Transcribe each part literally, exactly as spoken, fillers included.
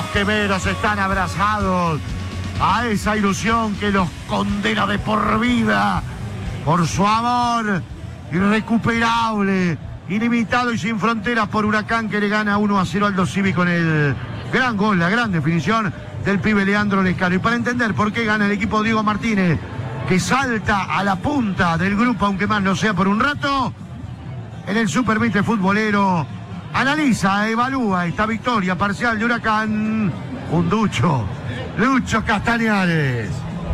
Los quemeros están abrazados a esa ilusión que los condena de por vida por su amor irrecuperable, ilimitado y sin fronteras por Huracán, que le gana uno a cero al Aldo Civi con el gran gol, la gran definición del pibe Leandro Lescano. Y para entender por qué gana el equipo Diego Martínez, que salta a la punta del grupo, aunque más no sea por un rato, en el Super Mitre Futbolero analiza, evalúa esta victoria parcial de Huracán, un ducho, Lucho Castañares.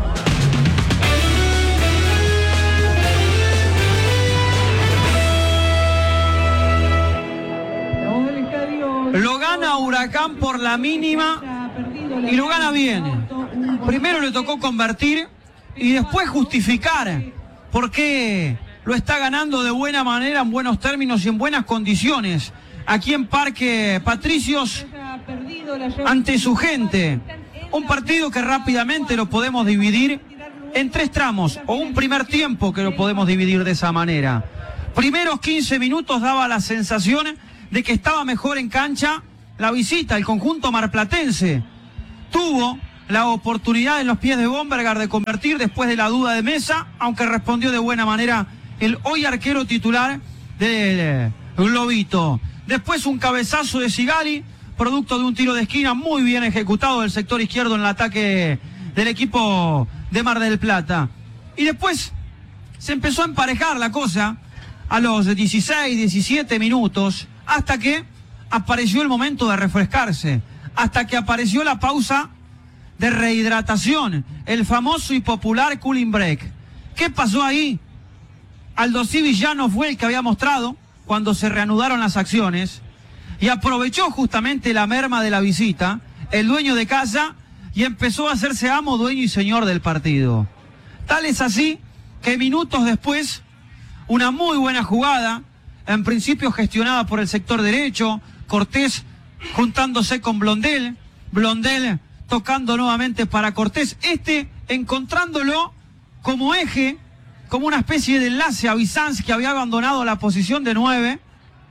Lo gana Huracán por la mínima y lo gana bien. Primero le tocó convertir y después justificar por qué lo está ganando de buena manera, en buenos términos y en buenas condiciones, aquí en Parque Patricios, ante su gente. Un partido que rápidamente lo podemos dividir en tres tramos, o un primer tiempo que lo podemos dividir de esa manera. Primeros quince minutos daba la sensación de que estaba mejor en cancha la visita, el conjunto marplatense. Tuvo la oportunidad en los pies de Bombergar de convertir después de la duda de Mesa, aunque respondió de buena manera el hoy arquero titular del Globito. Después un cabezazo de Sigali, producto de un tiro de esquina muy bien ejecutado del sector izquierdo en el ataque del equipo de Mar del Plata. Y después se empezó a emparejar la cosa a los dieciséis, diecisiete minutos, hasta que apareció el momento de refrescarse, hasta que apareció la pausa de rehidratación, el famoso y popular cooling break. ¿Qué pasó ahí? Aldo Civi ya no fue el que había mostrado cuando se reanudaron las acciones, y aprovechó justamente la merma de la visita, el dueño de casa, y empezó a hacerse amo, dueño y señor del partido. Tal es así que minutos después, una muy buena jugada, en principio gestionada por el sector derecho, Cortés juntándose con Blondel, Blondel tocando nuevamente para Cortés, este encontrándolo como eje, como una especie de enlace a Bizanz, que había abandonado la posición de nueve,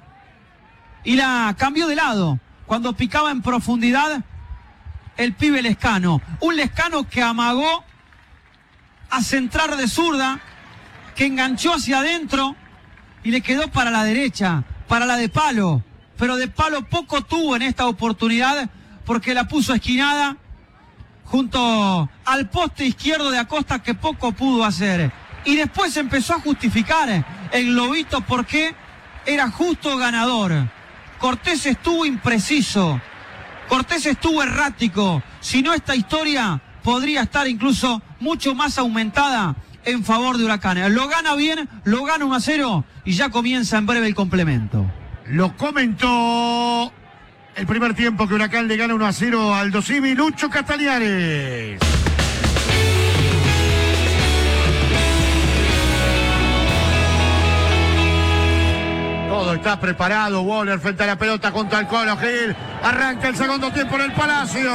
y la cambió de lado, cuando picaba en profundidad el pibe Lescano, un Lescano que amagó a centrar de zurda, que enganchó hacia adentro, y le quedó para la derecha, para la de palo, pero de palo poco tuvo en esta oportunidad, porque la puso esquinada junto al poste izquierdo de Acosta, que poco pudo hacer. Y después empezó a justificar el Globito porque era justo ganador. Cortés estuvo impreciso, Cortés estuvo errático, si no esta historia podría estar incluso mucho más aumentada en favor de Huracán. Lo gana bien, lo gana uno a cero y ya comienza en breve el complemento. Lo comentó el primer tiempo que Huracán le gana uno a cero al Aldo Civi, Lucho Castañares. Todo está preparado, Waller frente a la pelota contra el Colo Gil. Arranca el segundo tiempo en el Palacio.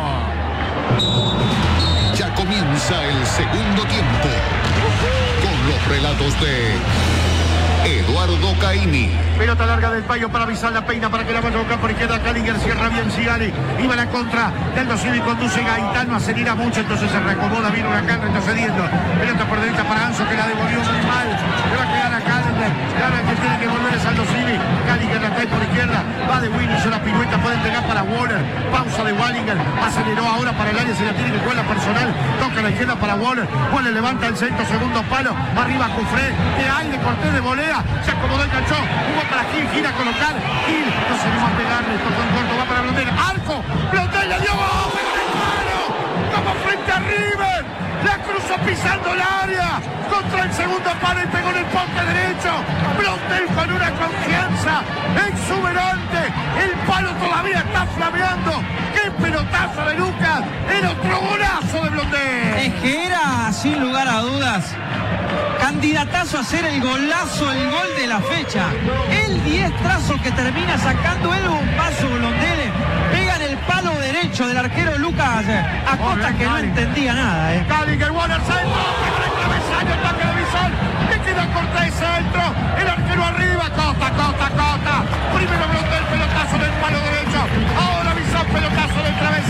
Ya comienza el segundo tiempo con los relatos de Eduardo Caini. Pelota larga del Payo para avisar la peina para que la vaya a buscar por izquierda. Callinger cierra bien Sigali. Iba a la contra del Aldo Civi, conduce Gaitano, acelera mucho, entonces se reacomoda bien Huracán retrocediendo. Pelota por derecha para Anzo, que la devolvió muy mal. Le va a quedar a Calder. Ahora el que tiene que volver es Aldo Civi. Callinger la trae por izquierda. Va de Winnie, hizo la pirueta, puede entregar para Waller. Pausa de Wallinger. Aceleró ahora para el área, se la tiene que jugar la personal. Toca a la izquierda para Waller. Waller levanta el centro, segundo palo. Arriba Cufré. De aire, Cortés de volea. Se acomodó el ganchó. Jugó para Gil, gira a colocar. Gil no se anima a pegarle. Tocó en corto, va para Blondel. Arco. Blondel le dio gol. ¡Pegó en el palo! Como frente a River. La cruzó pisando el área. Contra el segundo palo y pegó en el poste derecho. Blondel con una confianza exuberante. El palo todavía está flameando. ¡Qué pelotazo de Lucas! ¡El otro golazo de Blondel! Es que era, sin lugar a dudas, candidatazo a hacer el golazo, el gol de la fecha. El diestrazo que termina sacando el bombazo Blondel. Pega en el palo derecho del arquero Lucas Acosta, que no entendía nada. ¿eh? Callinger, Waller, centro, pegó en el travesaño, ataque de Bisol. Le queda Cortés, centro. El arquero arriba, Costa, Costa, Costa. Primero Blondel, pelotazo del palo derecho. Ahora Bisol, pelotazo del travesaño.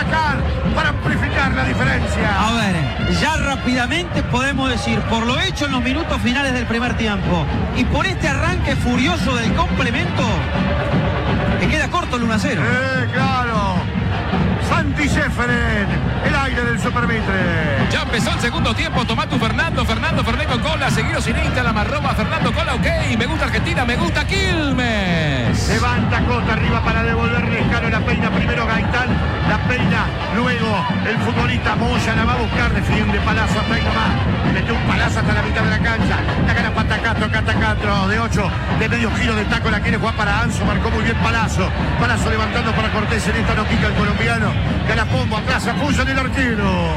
Huracán para amplificar la diferencia. A ver, ya rápidamente podemos decir, por lo hecho en los minutos finales del primer tiempo y por este arranque furioso del complemento, que queda corto el uno a cero. Eh, claro. Santi Seferen, el aire del Supermitre. Ya empezó el segundo tiempo, tomá tu Fernando, Fernando Ferné con cola, seguido sin Insta, la marroba, Fernando Cola, ok, me gusta Argentina, me gusta Quilmes. Levanta Cota arriba para devolverle Escano, la peina primero Gaitán, la peina, luego el futbolista Moya la va a buscar, defiende Palazzo hasta ahí nomás, mete un palazo hasta la mitad de la cancha, la gana Patacatro, Catacatro, de ocho, de medio giro de taco, la quiere jugar para Anzo, marcó muy bien Palazzo, Palazzo levantando para Cortés, en esta no pica el colombiano. Gana Pombo, atrás apoya en el arquero.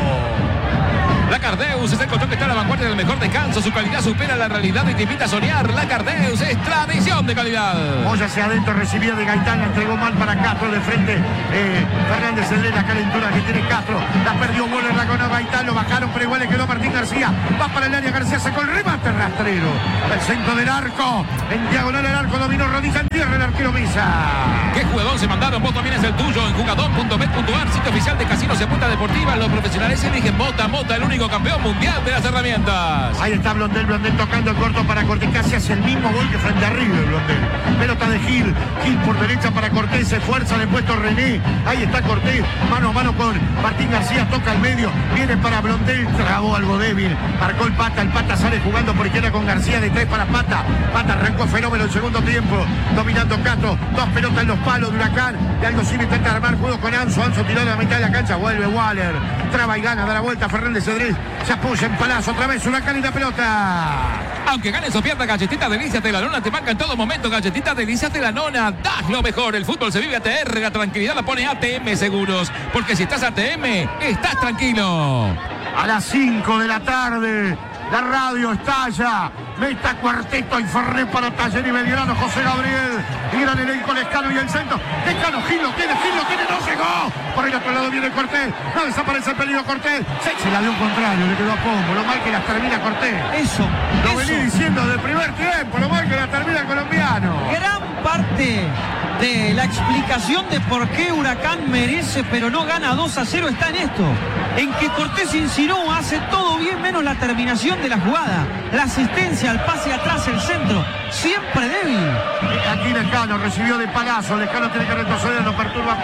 La Cardeus es el colchón que está a la vanguardia del mejor descanso. Su calidad supera la realidad y te invita a soñar. La Cardeus es tradición de calidad. Moya hacia adentro, recibía de Gaitán, la entregó mal para Castro de frente. Eh, Fernández Cedré, la calentura que tiene Castro. La perdió Waller, la ganó Gaitán, lo bajaron, pero igual le quedó Martín García. Va para el área, García sacó el remate rastrero. El centro del arco, en diagonal al arco, dominó rodilla en tierra el arquero Misa. ¿Qué jugador se mandaron? Vos también es el tuyo en jugador punto bet punto ar, sitio oficial de Casinos y Apuestas Deportivas. Los profesionales eligen Mota, Mota, el único campeón mundial de las herramientas. Ahí está Blondel, Blondel tocando el corto para Cortés, casi hace el mismo gol que frente a River, Blondel. Pelota de Gil, Gil por derecha para Cortés, se fuerza, le puesto René. Ahí está Cortés, mano a mano con Martín García, toca al medio, viene para Blondel, trabó algo débil, marcó el Pata, el Pata sale jugando por izquierda con García, de tres para Pata. Pata arrancó fenómeno el segundo tiempo, dominando Cato, dos pelotas en los palos de Huracán, de Aldo Civi intenta armar juego con Anzo, Anzo tiró de la mitad de la cancha, vuelve Waller, traba y gana, da la vuelta Fernández Cedrés, se apoya en Palazzo, otra vez Huracán y la pelota. Aunque ganes o pierdas, Galletita Delicias de la Nona te marca en todo momento. Galletita Delicias de la Nona, das lo mejor. El fútbol se vive A T R, la tranquilidad la pone A T M Seguros, porque si estás A T M, estás tranquilo. A las cinco de la tarde, la radio estalla. Meta Cuarteto y Fernet para Taller y Belgrano, José Gabriel. Y gran elenco, Lescano y el centro. Lescano, Gil lo tiene, Gil lo tiene, no llegó. Por el otro lado viene Cortés. No desaparece el peligro Cortés. Se, se la dio un contrario, le quedó a Pombo. Lo mal que las termina Cortés. Eso, Lo eso. vení diciendo del primer tiempo, lo mal que la termina el colombiano. Gran parte de la explicación de por qué Huracán merece pero no gana dos a cero está en esto, en que Cortés insinuó, hace todo bien menos la terminación de la jugada, la asistencia, el pase atrás, el centro, siempre débil. Aquí Lescano recibió de Palazzo, Lescano tiene que retroceder, lo perturba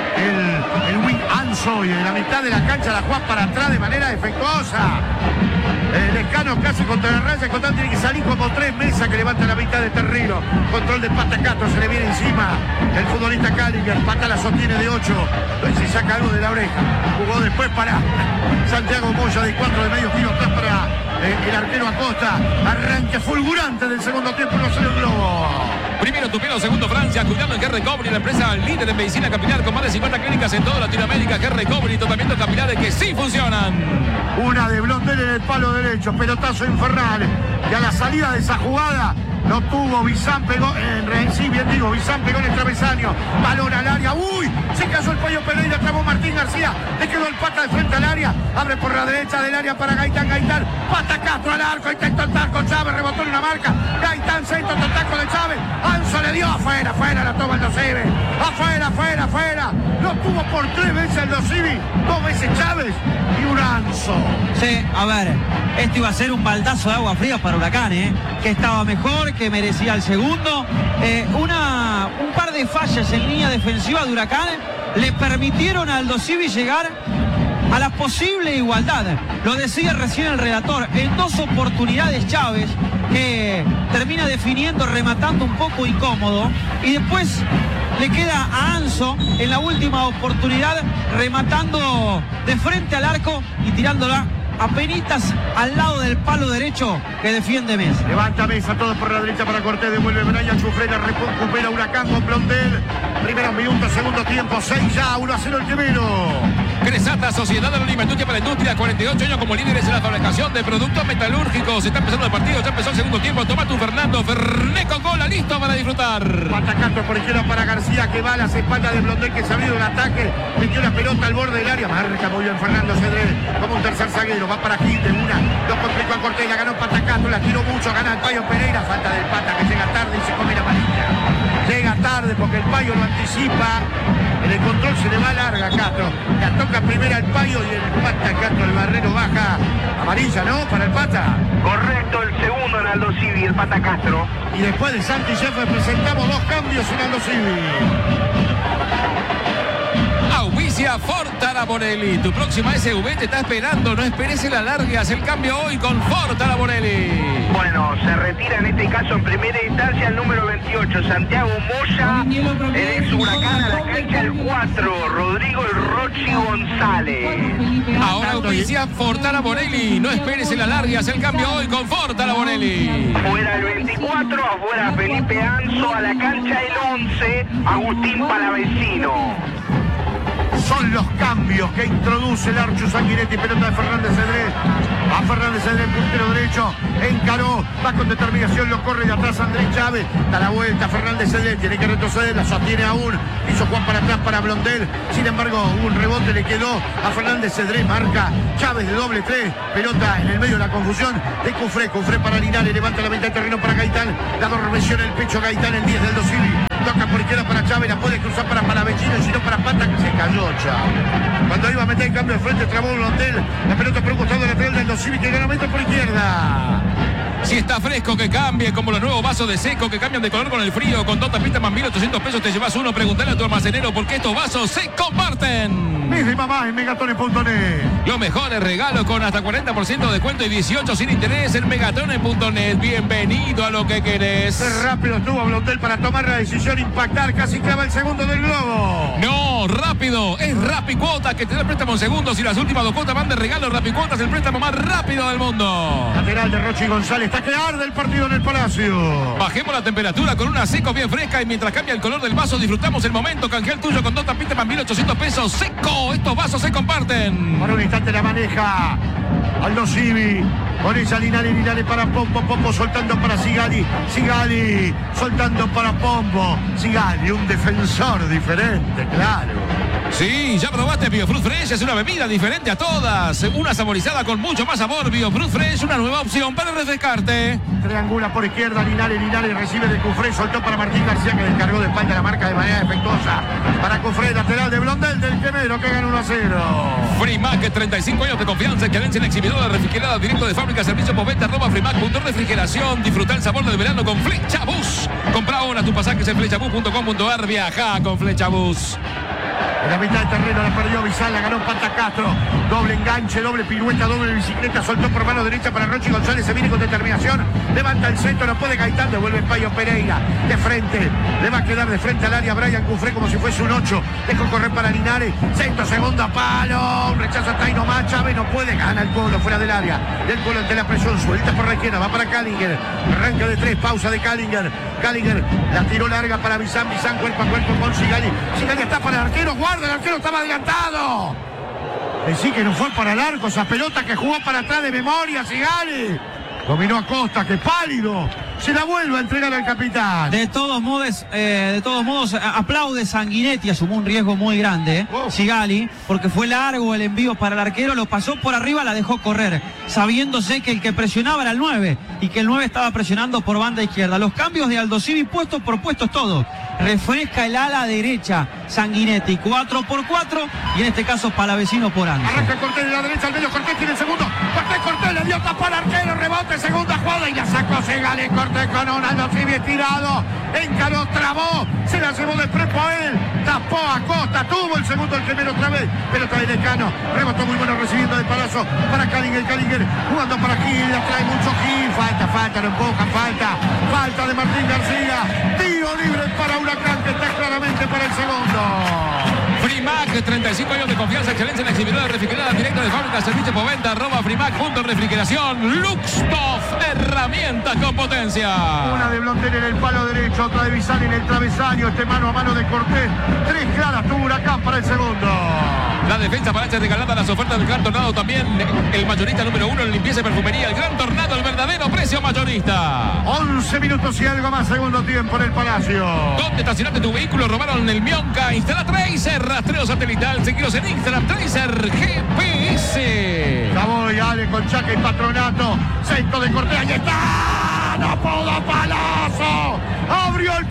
el, el wing Anzo y en la mitad de la cancha la juega para atrás de manera defectuosa. El Lescano casi contra la raya, Cotán tiene que salir como tres mesas que levanta la mitad de Terrilo. Control de Pata Castro, se le viene encima el futbolista Callinger. Pata la sostiene de ocho, se saca algo de la oreja. Jugó después para Santiago Moya de cuatro de medio giro atrás para eh, el arquero Acosta. Arranque fulgurante del segundo tiempo, no sale el globo. Primero Tupelo, segundo Francia, cuidando en G Recovery, la empresa líder en medicina capilar con más de cincuenta clínicas en toda Latinoamérica. G Recovery, tratamientos capilares que sí funcionan. Una de Blondel en el palo derecho, pelotazo infernal. Y a la salida de esa jugada lo tuvo Bizán, pegó, en sí, bien digo, Bizán pegó en el travesaño, balón al área, uy, se cayó el Pollo Pereira, trabó Martín García, le quedó el Pata de frente al área, abre por la derecha del área para Gaitán, Gaitán, Pata Castro al arco, intentó el taco, Chávez rebotó en una marca, Gaitán centro, el taco de Chávez, Anzo le dio afuera, afuera, la toma el Dosivi, afuera, afuera, afuera, lo tuvo por tres veces el Dosivi, dos veces Chávez y un Anzo. Sí, a ver, esto iba a ser un baldazo de agua fría para Huracán, ¿eh? Que estaba mejor, que merecía el segundo. Eh, una, un par de fallas en línea defensiva de Huracán le permitieron al Dosivi llegar a la posible igualdad. Lo decía recién el relator, en dos oportunidades Chávez, que termina definiendo, rematando un poco incómodo, y después le queda a Anzo en la última oportunidad rematando de frente al arco y tirándola apenitas al lado del palo derecho que defiende Mesa. Levanta Mesa, todo por la derecha para Cortés, devuelve Brian Chufrena, recupera Huracán con Blondel. Primeros minutos, segundo tiempo, seis ya, uno a cero el primero. Cresata, Sociedad Anónima Industria para la Industria, cuarenta y ocho años como líderes en la fabricación de productos metalúrgicos. Está empezando el partido, ya empezó el segundo tiempo. Toma tu Fernando, Fernet con cola, listo para disfrutar. Atacando por izquierda para García, que va a las espaldas de Blondel, que se ha abrido el ataque. Metió la pelota al borde del área, marca muy bien Fernando Cedré, como un tercer zaguero, va para Gil de una. Lo complicó a Cortés, la ganó Patacato, la tiró mucho, gana el Payo Pereira. Falta del Pata que llega tarde y se come la amarilla. Llega tarde tarde porque el Payo lo anticipa. En el control se le va larga a Castro. La toca primera al Payo y el pata Castro, el barrero baja. Amarilla, ¿no? Para el pata. Correcto, el segundo en Aldo Civi, el pata Castro. Y después de Santi Jeffers presentamos dos cambios en Aldo Civi. Auspicia Fortara Bonelli. Tu próxima S U V te está esperando. No esperes el alargue. Haz el cambio hoy con Fortara Bonelli. Bueno, se retira en este caso en primera instancia el número veintiocho, Santiago Moya, el ex Huracán, a la cancha el cuatro, Rodrigo el Rochi González. Ahora auspicia Fortara Bonelli. No esperes el alargue. Haz el cambio hoy con Fortara Bonelli. Fuera el veinticuatro, afuera Felipe Anzo, a la cancha el once, Agustín Palavecino. Son los cambios que introduce el Archu Sanguinetti. Pelota de Fernández Cedrés. Va Fernández Cedrés, puntero derecho. Encaró, va con determinación, lo corre de atrás Andrés Chávez. Da la vuelta Fernández Cedrés, tiene que retroceder, la sostiene aún. Hizo Juan para atrás para Blondel. Sin embargo, un rebote le quedó a Fernández Cedrés. Marca Chávez de doble tres. Pelota en el medio de la confusión de Cufré. Cufré para Linares, levanta la mitad de terreno para Gaitán. La dormeció en el pecho Gaitán, el diez del Aldo Civi. Toca por izquierda para Chávez, la puede cruzar para Palavecino y si no para Pata, que se cayó Chávez. Cuando iba a meter el cambio de frente, trabó Blondel. La pelota por un costado lateral del Aldo Civi, que gana por izquierda. Si está fresco, que cambie, como los nuevos vasos de seco que cambian de color con el frío. Con dos tapitas más mil ochocientos pesos te llevas uno. Preguntale a tu almacenero porque estos vasos se comparten. Misma mamá en megatones punto net. Los mejores regalos con hasta cuarenta por ciento de descuento y dieciocho sin interés en megatones punto net. Bienvenido a lo que querés. Qué rápido estuvo Blondel para tomar la decisión, impactar, casi clava el segundo del globo. No, rápido, es Rapicuotas que te da el préstamo en segundos y las últimas dos cuotas van de regalo. Rapicuotas, el préstamo más rápido del mundo. Lateral de Rochi González, está que arde el partido en el Palacio. Bajemos la temperatura con una seco bien fresca y mientras cambia el color del vaso disfrutamos el momento. Canjea el tuyo con dos tapitas más mil ochocientos pesos. Seco, estos vasos se comparten. Por un instante la maneja Aldo Civi. Con esa Linares, Linares para Pombo, Pombo soltando para Sigali, Sigali soltando para Pombo, Sigali, un defensor diferente, claro. Sí, ya probaste Biofruit Fresh, es una bebida diferente a todas, una saborizada con mucho más sabor. Biofruit Fresh, una nueva opción para refrescarte. Triangula por izquierda, Linares, Linares recibe de Cufré, soltó para Martín García que descargó de espalda la marca de manera defectuosa. Para Cufré, lateral de Blondel del Quemero que gana uno a cero. Frimac, treinta y cinco años de confianza, excelencia en exhibidora refrigerada directo de fábrica, servicio postventa, arroba Frimac, punto refrigeración. Disfruta el sabor del verano con Flechabús. Compra ahora tus pasajes en flechabús punto com punto ar. Viaja con Flechabús. En la mitad del terreno la perdió Bizal, la ganó Pata Castro. Doble enganche, doble pirueta, doble bicicleta. Soltó por mano derecha para Rochi González. Se viene con determinación. Levanta el centro, no puede Gaitán. Devuelve Payo Pereira. De frente. Le va a quedar de frente al área Brian Cufré como si fuese un ocho. Dejó correr para Linares. Centro, segundo palo. Un rechazo hasta ahí nomás. Chávez no puede. Gana el Colo fuera del área. Del Colo ante la presión. Suelta por la izquierda. Va para Callinger. Arranca de tres. Pausa de Callinger. Callinger la tiró larga para Bizán. Bizán cuerpo a cuerpo con Sigali. Sigali está para el arquero. Guarda, el arquero estaba adelantado. Decí que no fue para el arco, esa pelota que jugó para atrás de memoria, Sigali. Dominó a Costa, que pálido. Se la vuelve a entregar al capitán. De todos modos, eh, de todos modos, aplaude Sanguinetti, asumió un riesgo muy grande, eh, oh. Sigali, porque fue largo el envío para el arquero, lo pasó por arriba, la dejó correr, sabiéndose que el que presionaba era el nueve y que el nueve estaba presionando por banda izquierda. Los cambios de Aldo Civi puestos por puestos todos. Refresca el ala derecha Sanguinetti, cuatro por cuatro y en este caso Palavecino por Anzo. Arranca Cortés de la derecha al medio, Cortés tiene el segundo. Cortés, Cortés le dio tapa al arquero, rebote, segunda jugada y la sacó Sigali. Cortés con un Aldo Civi estirado, encaró, trabó, se la llevó de prepo a él, tapó a Costa, tuvo el segundo el primero otra vez, pelota de Lescano, rebotó muy bueno recibiendo de Palazzo para Callinger, Callinger jugando para Gil, la trae mucho Gil, falta, falta, lo empujan, falta, falta de Martín García, tiro libre para Huracán que está claramente para el segundo. Frimac, treinta y cinco años de confianza, excelencia en exhibidora refrigerada directa de fábrica, servicio postventa, arroba Frimac, punto refrigeración. Luxtoff, herramientas con potencia. Una de Blondel en el palo derecho, otra de Bizán en el travesaño, este mano a mano de Cortés. Tres claras tuvo Huracán para el segundo. La defensa para regalada las ofertas del Gran Tornado también. El mayorista número uno en limpieza y perfumería. El Gran Tornado, el verdadero precio mayorista. once minutos y algo más, segundo tiempo en el Palacio. ¿Dónde estacionaste tu vehículo? Robaron el Mionca. Instala Tracer, rastreo satelital. Seguiros en Instagram, Tracer G P S. Ya voy, Ale, con Chaca y Patronato. Centro de Cortés, ahí está. No pudo, Palazzo. Abrió el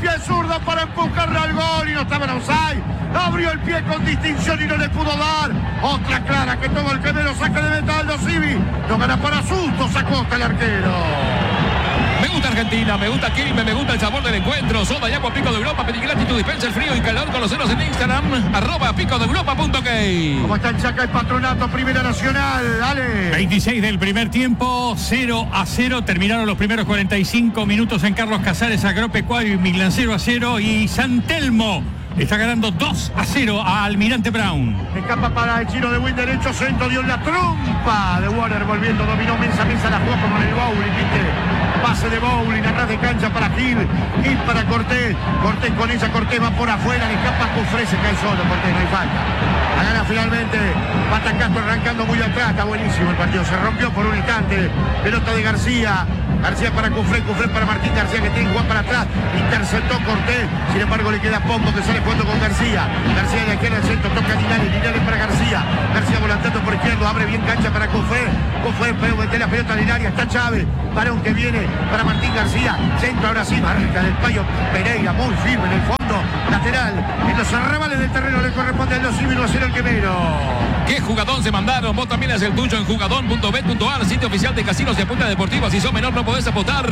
pie zurdo para empujarle al gol y no estaba en offside. Abrió el pie con distinción y no le pudo dar. Otra clara que todo el quemero saca de meta Aldo Civi. No gana para susto, sacó hasta el arquero. Me gusta Argentina, me gusta Quilmes, me gusta el sabor del encuentro. Soda y agua Pico de Europa, Pedigrátis, tu dispensa el frío y calor con los ceros en Instagram, arroba pico de europa punto ok. ¿Cómo está el Chaca, el Patronato, Primera Nacional? Dale. veintiséis del primer tiempo, cero a cero. Terminaron los primeros cuarenta y cinco minutos en Carlos Casares, Agropecuario y Midland cero a cero. Y San Telmo está ganando dos a cero a Almirante Brown. Escapa para el chino de buen derecho, centro, dio en la trompa de Warner, volviendo, dominó Mensa, Mensa la jugó como en el bowling, ¿viste? Pase de bowling, atrás de cancha para Gil, Gil para Cortés, Cortés con ella, Cortés va por afuera, le escapa Cufré, se cae solo, Cortés, no hay falta. La gana finalmente, Pata Castro arrancando muy atrás, está buenísimo el partido, se rompió por un instante, pelota de García, García para Cufré, Cufré para Martín García que tiene que jugar para atrás, interceptó Cortés, sin embargo le queda Pombo que sale jugando con García, García de la izquierda al centro, toca a Linares, Linares para García, García volantando por izquierdo, abre bien cancha para Cufré, Cufré, pero mete la pelota a Linares, está Chávez, varón que viene para Martín García, centro ahora sí, marca del Payo Pereira, muy firme en el fondo, lateral, en los arrabales del terreno le corresponde al dos civil, a cero el quemero. ¿Qué jugadón se mandaron? Vos también es el tuyo en jugadón punto bet punto ar, sitio oficial de casinos y apuestas deportivas. Si sos menor no podés apostar.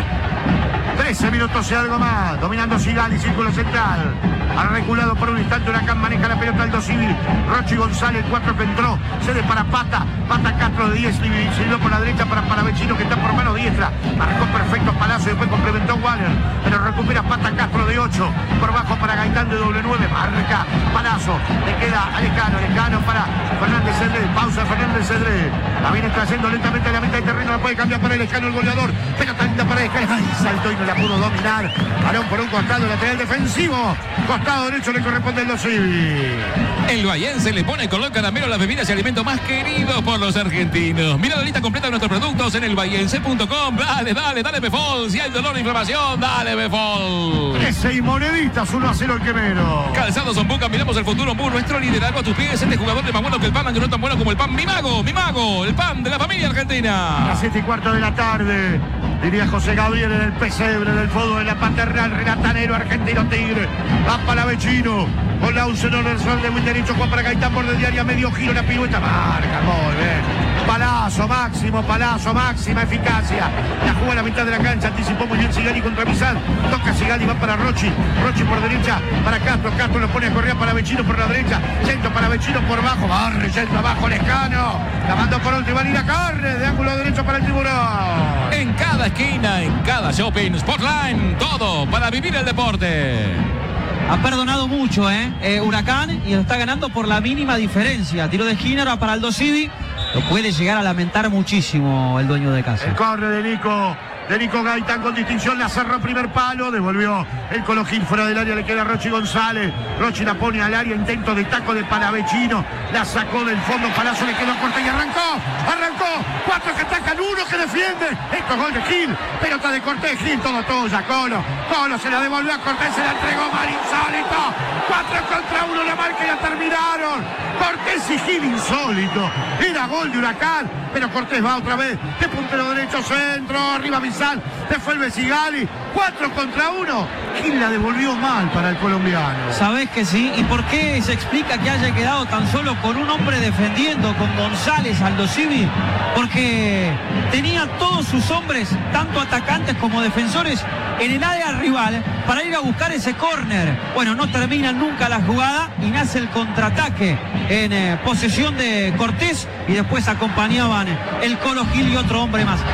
trece minutos y algo más, dominando Sigali, círculo central. Ha reculado por un instante, Huracán maneja la pelota Aldo Civil. Rochi González, cuatro que entró, cede para Pata, Pata Castro de diez, salió por la derecha para Paravecino que está por mano diestra. Marcó perfecto Palacio, después complementó Waller, pero recupera Pata Castro de ocho, por bajo para Gaitán de doble nueve, marca Palazzo, le queda a Lescano, Lescano para Fernández Cedré, pausa Fernández Cedré, la viene trayendo lentamente a la mitad del terreno, la puede cambiar para Lescano el goleador, pelota linda para Lescano, ay, saltó y no la pudo dominar, balón por un costado, lateral defensivo, costado derecho le corresponde al Civi. El Bahiense le pone color caramelo a las bebidas y alimentos más queridos por los argentinos. Mira la lista completa de nuestros productos en el bahiense punto com. Dale, dale, dale, Befol. Si hay dolor o inflamación, dale, Befol. trece y moneditas, uno a cero el quemero. Calzados Ombuca, miramos el futuro Ombu, nuestro liderazgo a tus pies. Este jugador es más bueno que el pan, aunque no tan bueno como el pan. Mi mago, mi mago, el pan de la familia argentina. A las siete y cuarto de la tarde, diría José Gabriel en el pesebre del fútbol de la paternal, relatanero argentino Tigre. Va para Vecino, con la once no resuelve de muy derecho, Juan para Gaitán por de diaria, medio giro, la pirueta, marca, muy bien. Palazo máximo, Palazo máxima eficacia. La jugó a la mitad de la cancha, anticipó muy bien Sigali contra Bizán. Toca Sigali, va para Rochi. Rochi por derecha para Castro. Castro lo pone a correr para Vecino por la derecha. Centro para Vecino por abajo. Barre, centro abajo, Lescano. La mandó por última línea, carne de ángulo derecho para el tiburón. En cada esquina, en cada shopping, Sportline, todo para vivir el deporte. Ha perdonado mucho, ¿eh? eh Huracán, y lo está ganando por la mínima diferencia. Tiro de esquina ahora para Aldo Civi. Lo puede llegar a lamentar muchísimo el dueño de casa. El corre de Nico. De Nico Gaitán con distinción, la cerró primer palo, devolvió el Colo Gil fuera del área, le queda Rochi González, Rochi la pone al área, intento de taco de Paravecino, la sacó del fondo, Palazzo le quedó corta y arrancó, arrancó, cuatro que atacan, uno que defiende, esto es gol de Gil, pelota de Cortés, Gil, todo tuya, Colo, Colo se la devolvió a Cortés, se la entregó mal, insólito, cuatro contra uno, la marca y la terminaron, Cortés y Gil, insólito, era gol de Huracán, pero Cortés va otra vez, de puntero derecho, centro, arriba Bizán, devuelve Sigali, cuatro contra uno, Gil la devolvió mal para el colombiano. Sabés que sí, ¿y por qué se explica que haya quedado tan solo con un hombre defendiendo, con González, Aldo Civi? Porque tenía todos sus hombres, tanto atacantes como defensores, en el área rival para ir a buscar ese córner. Bueno, no termina nunca la jugada y nace el contraataque en eh, posesión de Cortés y después acompañaban el Colo Gil y otro hombre más.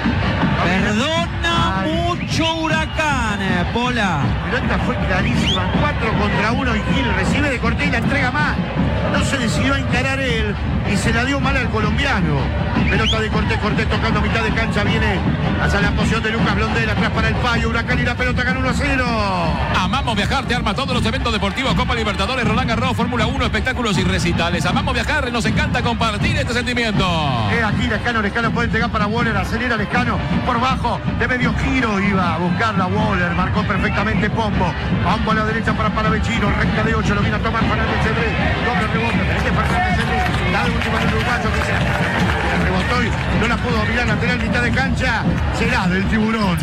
Perdona Ay. mucho Huracán, eh, Pola. La pelota fue clarísima, cuatro contra uno y Gil recibe de Cortés y la entrega mal. No se decidió a encarar él y se la dio mal al colombiano. Pelota de Cortés, Cortés tocando a mitad de cancha, viene hacia la posición de Lucas Blondel, atrás para el Payo, Huracán y la pelota gana uno a cero. Amamos Viajar, te arma todos los eventos deportivos, Copa Libertadores, Roland Garros, Fórmula uno, espectáculos y recitales. Amamos Viajar, nos encanta compartir este sentimiento. Eh, aquí Lescano, Lescano puede entregar para Waller, acelera Lescano por bajo, de medio giro, iba a buscar la Waller, marcó perfectamente Pombo. Pombo a la derecha para Paravecino, recta de ocho, lo viene a tomar Fernández Cedré, doble rebote, este Fernández Cedré, la última del uruguayo que se rebotó y no la pudo mirar, lateral mitad de cancha, será del tiburón.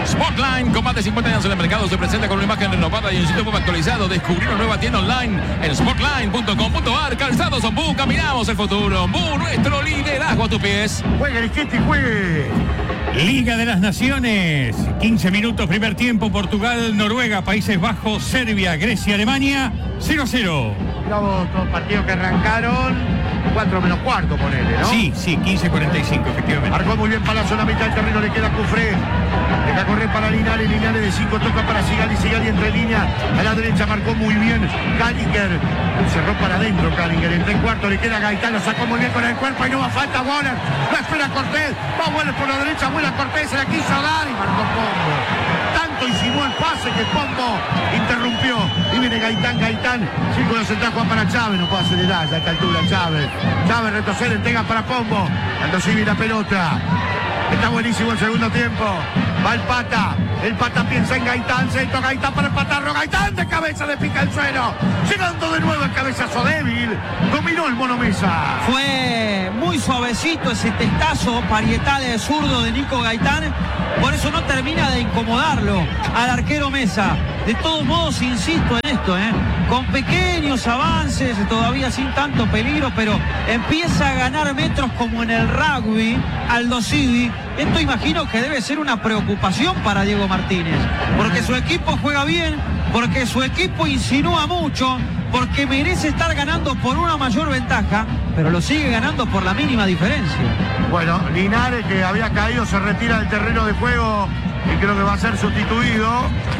Sportline, con más de cincuenta años en el mercado, se presenta con una imagen renovada y un sitio web actualizado. Descubrir una nueva tienda online en sportline punto com punto a r. Calzados Ombú, caminamos el futuro. Ombú, nuestro liderazgo a tus pies. Juegue el Skete y juegue. Liga de las Naciones, quince minutos, primer tiempo, Portugal, Noruega, Países Bajos, Serbia, Grecia, Alemania, cero a cero. Los dos partidos que arrancaron, cuatro menos cuarto, ponele, ¿no? Sí, sí, quince cuarenta y cinco, efectivamente. Marcó muy bien Palazzo en la mitad del terreno, le queda Cufré. Deja correr para Linares, Linares de cinco toca para Sigali, Sigali entre línea. A la derecha marcó muy bien Kallinger. Cerró para adentro Kallinger, en tres cuartos le queda Gaitán, lo sacó muy bien con el cuerpo y no va falta Waller. No espera Cortés, va Waller por la derecha, vuela Cortés, se la quiso dar y marcó Pombo. Tanto insinuó el pase que Pombo interrumpió. Y viene Gaitán, Gaitán, círculo central Juan para Chávez, no puede acelerar ya a esta altura Chávez. Chávez retrocede, entrega para Pombo. Aldo Civi la pelota. Está buenísimo el segundo tiempo. Va el Pata. El Pata piensa en Gaitán. Centro Gaitán para empatarlo. Gaitán de cabeza le pica el suelo. Llegando de nuevo el cabezazo débil. Dominó el Mono Mesa. Fue muy suavecito ese testazo parietal de zurdo de Nico Gaitán. Por eso no termina de incomodarlo al arquero Mesa. De todos modos, insisto en esto, ¿eh? Con pequeños avances, todavía sin tanto peligro, pero empieza a ganar metros como en el rugby, Aldo Civi. Esto imagino que debe ser una preocupación para Diego Martínez, porque su equipo juega bien, porque su equipo insinúa mucho, porque merece estar ganando por una mayor ventaja, pero lo sigue ganando por la mínima diferencia. Bueno, Linares, que había caído, se retira del terreno de juego y creo que va a ser sustituido.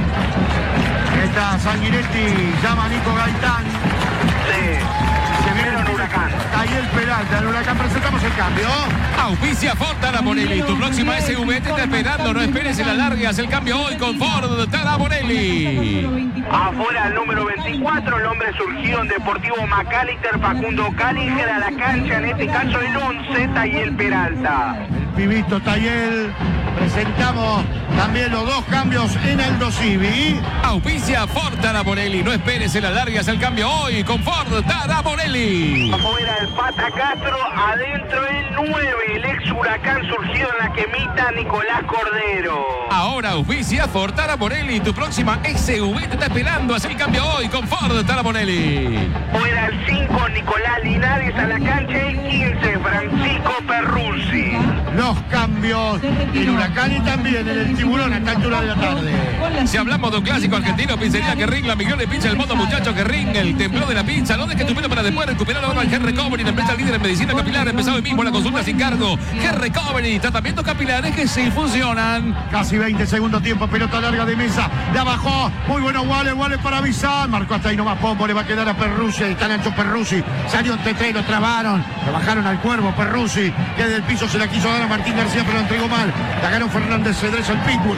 Está Sanguinetti, llama a Nico Gaitán. Sí, se viene en Huracán. Ahí el Peralta, en Huracán, presentamos el cambio. Auspicia Ford Taraborelli, tu próxima S U V te está esperando, no esperes en la larga, haz el cambio hoy con Ford Taraborelli. Afuera el número veinticuatro, el hombre surgido en Deportivo McAllister, Facundo Kallinger a la cancha, en este caso el once, Tayel Peralta. El pibito Tayel. Presentamos también los dos cambios en Aldo Civi. Auspicia Ford Taraborelli, no esperes en la larga, haz el cambio hoy con Ford Taraborelli. Afuera el Pata Castro, adentro el nueve, el ex Huracán surgido en la quemita, Nicolás Cordero. Ahora auspicia Ford Taraborelli, tu próxima S U V te está esperando, haz el cambio hoy con Ford Taraborelli. Fuera el cinco, Nicolás Linares a la cancha, el quince, Francisco Perruzzi. Los cambios en Huracán y también en el Tiburón a esta altura de la tarde. Si hablamos de un clásico argentino, Pizzería Guerrín, la mejor de pizza del mundo, muchachos. Guerrín, el templo de la pizza. ¿Dónde es que tu pelo para después recuperar ahora el Hair Recovery, la empresa líder en medicina capilar? Empezó hoy mismo la consulta sin cargo. Hair Recovery, tratamientos capilares que sí funcionan. Casi veinte segundos tiempo, pelota larga de Mesa. De abajo, muy bueno Wale, Wale para avisar. Marcó hasta ahí nomás Pombo, le va a quedar a Perruzzi. Está Nacho Perruzzi. Salió en T T, lo trabaron. Lo bajaron al cuervo Perruzzi, que del piso se la quiso dar a Martín García, pero lo entregó mal. La ganó Fernández Cedrés, el Pitbull.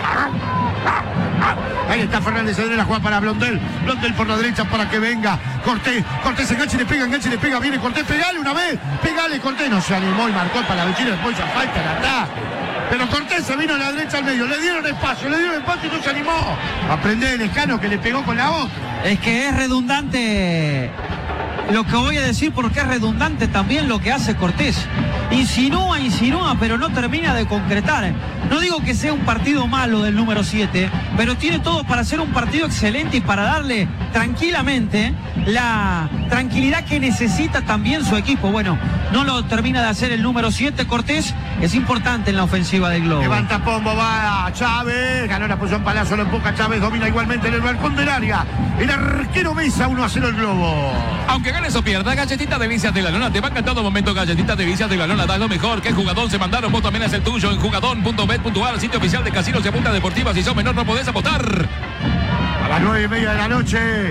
Ahí está Fernández Cedrés, la juega para Blondel. Blondel por la derecha para que venga Cortés. Cortés engancha y le pega, engancha y le pega. Viene Cortés, pegale una vez. Pegale Cortés. No se animó y marcó para la vecina. Después ya falta el ataque. Pero Cortés se vino a la derecha al medio. Le dieron espacio, le dieron espacio y no se animó. Aprende el Escano que le pegó con la otra. Es que es redundante lo que voy a decir, porque es redundante también lo que hace Cortés. Insinúa, insinúa, pero no termina de concretar. No digo que sea un partido malo del número siete, pero tiene todo para ser un partido excelente y para darle tranquilamente la tranquilidad que necesita también su equipo. Bueno, no lo termina de hacer el número siete, Cortés. Es importante en la ofensiva del Globo. Levanta Pombo, va Chávez. Ganó la posición Palazzo, lo empuja Chávez. Domina igualmente en el balcón del área. El arquero Mesa, uno a cero el Globo. Aunque ganes o pierdas, Galletita Delicias de la Lona te banca en todo momento. Galletita Delicias de la Lona da lo mejor. Que Jugadón se mandaron, vos también es el tuyo en jugadón punto bet punto a r, sitio oficial de casinos y apuestas deportivas. Si sos menor no podés apostar. A las nueve y media de la noche,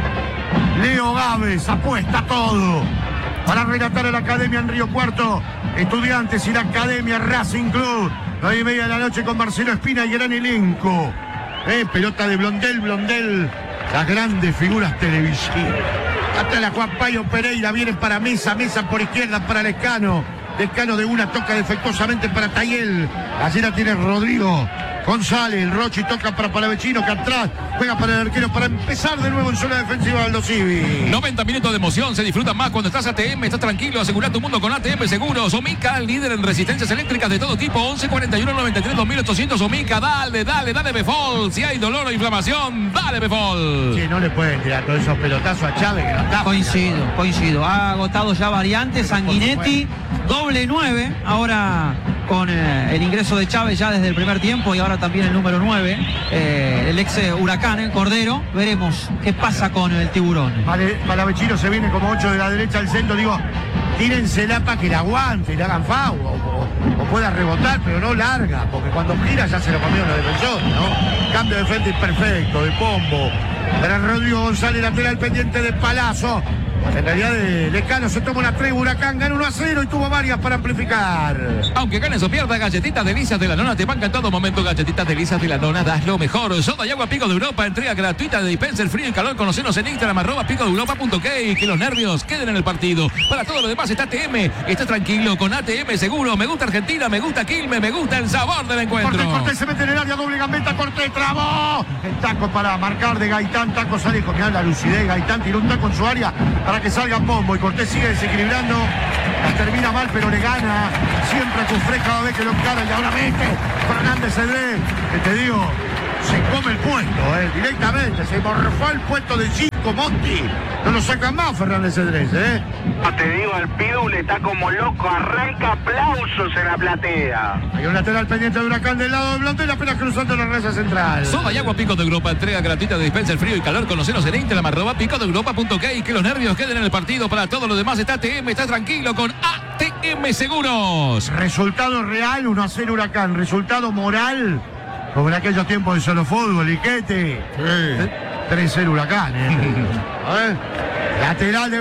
Leo Gávez apuesta todo para relatar a la Academia en Río Cuarto. Estudiantes y la Academia Racing Club. nueve y media de la noche con Marcelo Espina y gran elenco. Eh, pelota de Blondel, Blondel. Las grandes figuras televisivas. Hasta la Juan Payo Pereira, viene para Mesa, Mesa por izquierda para Lescano. Lescano de una toca defectuosamente para Tayel. Allí la tiene Rodrigo. González, el Rochi toca para Palavecino, que atrás juega para el arquero para empezar de nuevo en zona defensiva Aldo Civi. noventa minutos de emoción, se disfruta más cuando estás A T M, estás tranquilo, asegura tu mundo con A T M Seguros. Omica, líder en resistencias eléctricas de todo tipo, once cuarenta y uno noventa y tres dos mil ochocientos. Omica, dale, dale, dale Befol. Si hay dolor o inflamación, dale Befol. Sí, no le pueden tirar todos esos pelotazos a Chávez que no está. Coincido, coincido. Ha agotado ya variantes, Sanguinetti, doble nueve, ahora con eh, el ingreso de Chávez ya desde el primer tiempo y ahora también el número nueve, eh, el ex Huracán, el Cordero. Veremos qué pasa con el Tiburón. Vale, Palavecino se viene como ocho de la derecha al centro, digo, tírensela para que la aguante, le hagan foul, o, o, o pueda rebotar, pero no larga, porque cuando gira ya se lo comieron los defensores, ¿no? Cambio de frente perfecto, de Pombo. Para Rodrigo González, lateral pendiente de Palazzo. En realidad de Lecano se toma una tres, Huracán gana uno a cero y tuvo varias para amplificar. Aunque ganes o pierdas, Galletitas Delicias de la Nona te banca en todo momento. Galletitas Delicias de la Nona, das lo mejor. Soda y agua Pico de Europa, entrega gratuita de dispenser frío y calor. Conocenos en Instagram, arroba pico de europa punto k. Que los nervios queden en el partido. Para todo lo demás está A T M. Está tranquilo con A T M Seguro. Me gusta Argentina, me gusta Quilmes, me gusta el sabor del encuentro. Cortés, Cortés se mete en el área, doble gambeta, Cortés, trabó. El taco para marcar de Gaitán, taco sale con la lucidez. Gaitán tiró un taco en su área para que salga Pombo y Cortés sigue desequilibrando. La termina mal, pero le gana. Siempre con Fred cada vez que lo encara y ahora mete Fernández Cedrés, que te digo, se come el puesto, eh, directamente. Se morfó el puesto de Chico Monti. No lo sacan más Fernández Cedrés, ¿eh? Te digo, el Pidul está como loco, arranca aplausos en la platea. Hay un lateral pendiente de Huracán del lado de Blondel, apenas cruzando la raya central. Soda y agua Pico de Europa, entrega gratuita de dispenser frío y calor. Conocenos en Instagram, arroba pico de europa punto k. Que los nervios queden en el partido. Para todo lo demás está A T M, está tranquilo con A T M Seguros. Resultado real, uno a cero Huracán. Resultado moral, como en aquellos tiempos de solo fútbol, Iquete. tres cero Huracán, ¿eh? A ver, lateral de